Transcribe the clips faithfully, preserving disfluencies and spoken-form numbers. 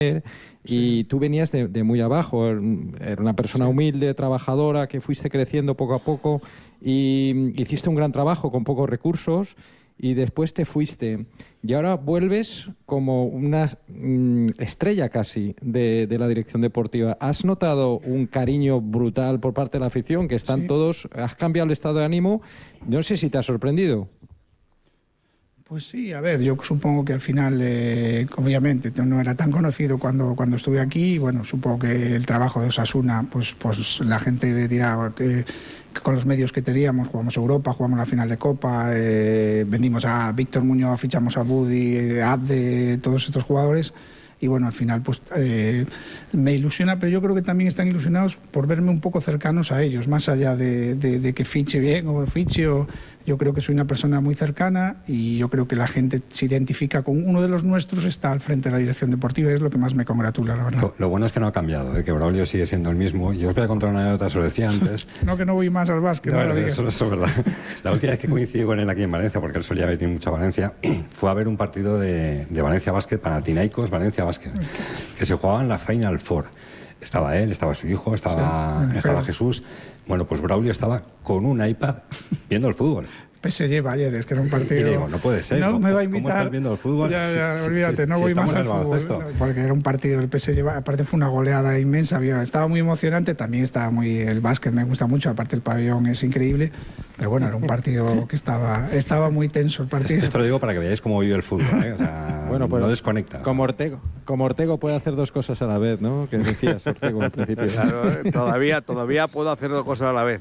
y tú venías de, de muy abajo, era una persona humilde, trabajadora, que fuiste creciendo poco a poco y hiciste un gran trabajo con pocos recursos y después te fuiste. Y ahora vuelves como una mm, estrella casi de, de la dirección deportiva. ¿Has notado un cariño brutal por parte de la afición? Que están Sí. todos... ¿Has cambiado el estado de ánimo? No sé si te ha sorprendido. Pues sí, a ver, yo supongo que al final, eh, obviamente, no era tan conocido cuando, cuando estuve aquí. Y bueno, supongo que el trabajo de Osasuna, pues, pues la gente dirá que, que con los medios que teníamos, jugamos Europa, jugamos la final de Copa, eh, vendimos a Víctor Muñoz, fichamos a Budi, eh, Abde, todos estos jugadores. Y bueno, al final pues eh, me ilusiona, pero yo creo que también están ilusionados por verme un poco cercanos a ellos, más allá de, de, de que fiche bien o fiche o... Yo creo que soy una persona muy cercana y yo creo que la gente se identifica con uno de los nuestros, está al frente de la dirección deportiva y es lo que más me congratula, la verdad. Lo, lo bueno es que no ha cambiado, ¿eh? Que Braulio sigue siendo el mismo. Yo os voy a contar una anécdota, os lo decía antes. No, que no voy más al básquet. No, no, no, eso, eso es verdad. La última vez que coincidí con él aquí en Valencia, porque él solía venir mucho a Valencia, fue a ver un partido de, de Valencia Basket, Panathinaikos Valencia Basket, que se jugaba en la Final Four. Estaba él, estaba su hijo, estaba, sí, estaba Jesús. Bueno, pues Braulio estaba con un iPad viendo el fútbol. P S G ayer, es que era un partido... Y digo, no puede ser. No ¿Cómo, me va a invitar. ¿Cómo estás viendo el fútbol? Ya, ya, si, olvídate, si, no si voy más al fútbol. fútbol. Porque era un partido del P S G, aparte fue una goleada inmensa. Estaba muy emocionante, también estaba muy... El básquet me gusta mucho, aparte el pabellón es increíble. Pero bueno, era un partido que estaba estaba muy tenso el partido. Esto lo digo para que veáis cómo vive el fútbol, ¿eh? O sea, bueno, pues, no desconecta. Como Ortego, como Ortego puede hacer dos cosas a la vez, ¿no? Que decías, Ortego, al principio. Claro, ¿eh? todavía, todavía puedo hacer dos cosas a la vez.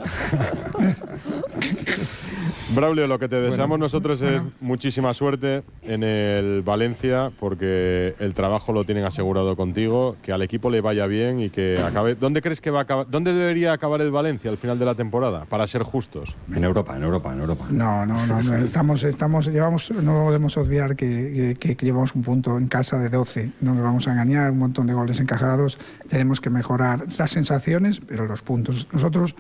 Braulio, lo que te deseamos bueno, nosotros bueno. es muchísima suerte en el Valencia, porque el trabajo lo tienen asegurado contigo, que al equipo le vaya bien y que acabe. ¿Dónde crees que va a acabar? ¿Dónde debería acabar el Valencia al final de la temporada? Para ser justos. En Europa, en Europa, en Europa. No, no, no. no estamos, estamos, llevamos, no podemos obviar que, que, que llevamos un punto en casa de doce. No nos vamos a engañar, un montón de goles encajados. Tenemos que mejorar las sensaciones, pero los puntos. Nosotros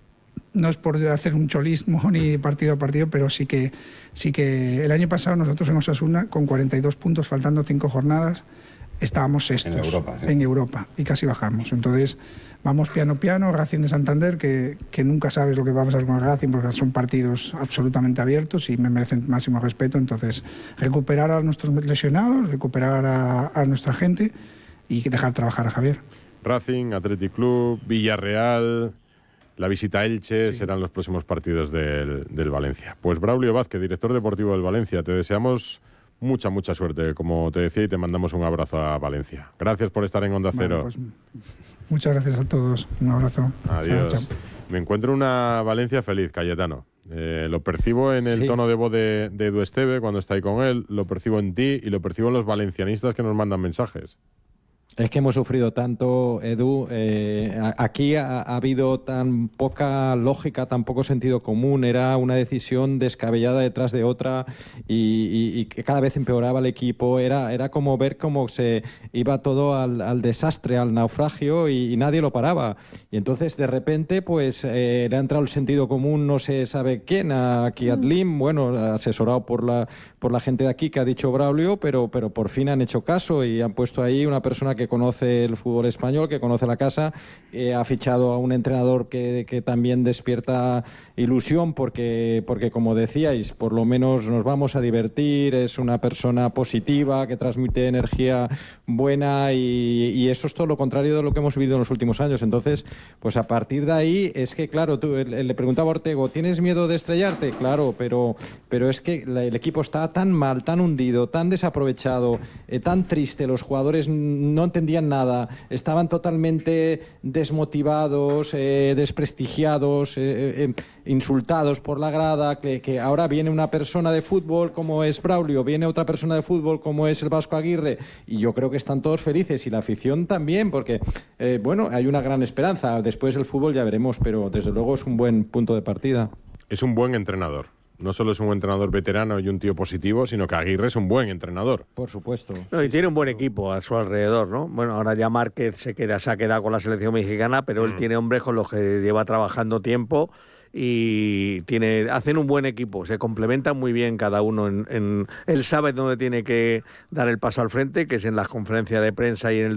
no es por hacer un cholismo ni partido a partido, pero sí que, sí que el año pasado nosotros en Osasuna, con cuarenta y dos puntos, faltando cinco jornadas, estábamos sextos en Europa, ¿sí? en Europa y casi bajamos. Entonces vamos piano piano, Racing de Santander, que, que nunca sabes lo que va a pasar con el Racing porque son partidos absolutamente abiertos y me merecen máximo respeto. Entonces recuperar a nuestros lesionados, recuperar a, a nuestra gente y dejar trabajar a Javier. Racing, Athletic Club, Villarreal... La visita a Elche, sí, serán los próximos partidos del, del Valencia. Pues Braulio Vázquez, director deportivo del Valencia, te deseamos mucha, mucha suerte, como te decía, y te mandamos un abrazo a Valencia. Gracias por estar en Onda Cero. Bueno, pues, muchas gracias a todos. Un abrazo. Adiós. Chao, chao. Me encuentro una Valencia feliz, Cayetano. Eh, lo percibo en el sí. tono de voz de, de Edu Esteve cuando está ahí con él, lo percibo en ti y lo percibo en los valencianistas que nos mandan mensajes. Es que hemos sufrido tanto, Edu. Eh, aquí ha, ha habido tan poca lógica, tan poco sentido común. Era una decisión descabellada detrás de otra y, y, y cada vez empeoraba el equipo. Era, era como ver cómo se iba todo al, al desastre, al naufragio y, y nadie lo paraba. Y entonces, de repente, pues eh, le ha entrado el sentido común, no se sabe quién, a Kiatlim, bueno, asesorado por la, por la gente de aquí que ha dicho Braulio, pero, pero por fin han hecho caso y han puesto ahí una persona que que conoce el fútbol español, que conoce la casa, eh, ha fichado a un entrenador que, que también despierta ilusión porque, porque, como decíais, por lo menos nos vamos a divertir, es una persona positiva, que transmite energía buena y, y eso es todo lo contrario de lo que hemos vivido en los últimos años. Entonces, pues a partir de ahí, es que claro, tú, le preguntaba a Ortego, ¿tienes miedo de estrellarte? Claro, pero, pero es que la, el equipo está tan mal, tan hundido, tan desaprovechado, eh, tan triste, los jugadores no entendían nada, estaban totalmente desmotivados, eh, desprestigiados, eh, eh, insultados por la grada, que, que ahora viene una persona de fútbol como es Braulio, viene otra persona de fútbol como es el Vasco Aguirre, y yo creo que están todos felices, y la afición también, porque, eh, bueno, hay una gran esperanza. Después el fútbol ya veremos, pero desde luego es un buen punto de partida. Es un buen entrenador. No solo es un entrenador veterano y un tío positivo, sino que Aguirre es un buen entrenador. Por supuesto. No, y tiene un buen equipo a su alrededor, ¿no? Bueno, ahora ya Márquez se, queda, se ha quedado con la selección mexicana, pero mm. él tiene hombres con los que lleva trabajando tiempo y tiene, hacen un buen equipo, se complementan muy bien cada uno. En, en, él sabe dónde tiene que dar el paso al frente, que es en las conferencias de prensa y en el